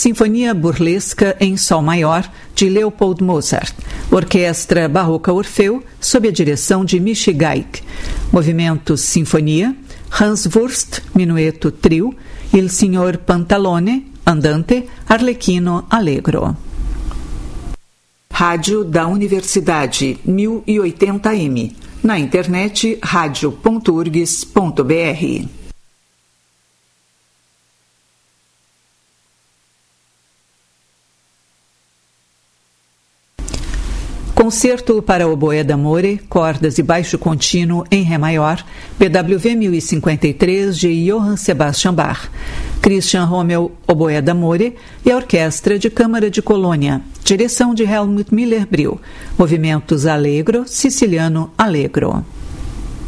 Sinfonia Burlesca em Sol Maior, de Leopold Mozart. Orquestra Barroca Orfeu, sob a direção de Michi Gaik. Movimentos Sinfonia, Hans Wurst, Minueto Trio, Il Signor Pantalone, Andante, Arlecchino Allegro. Rádio da Universidade, 1080m. Na internet, radio.urgs.br. Concerto para oboé d'amore, cordas e baixo contínuo em Ré maior, BWV 1053 de Johann Sebastian Bach. Christian Rommel, oboé d'amore, e a Orquestra de Câmara de Colônia. Direção de Helmut Miller-Brill. Movimentos Allegro, Siciliano Allegro.